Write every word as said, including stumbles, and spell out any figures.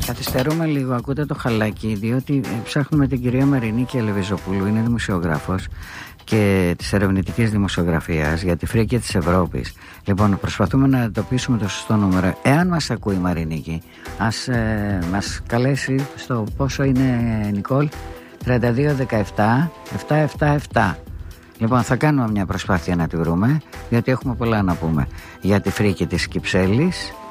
Καθυστερούμε λίγο, ακούτε το χαλάκι, διότι ψάχνουμε την κυρία Μαρινίκη Αλεβιζοπούλου, είναι δημοσιογράφος και της ερευνητικής δημοσιογραφίας για τη φρίκη της Ευρώπης. Λοιπόν, προσπαθούμε να εντοπίσουμε το σωστό νούμερο. Εάν μας ακούει η Μαρινίκη, ας ε, μας καλέσει στο πόσο είναι, Νικόλ, τριάντα δύο δεκαεπτά επτακόσια εβδομήντα επτά. Λοιπόν, θα κάνουμε μια προσπάθεια να τη βρούμε, γιατί έχουμε πολλά να πούμε για τη φρίκη της Κυψέλης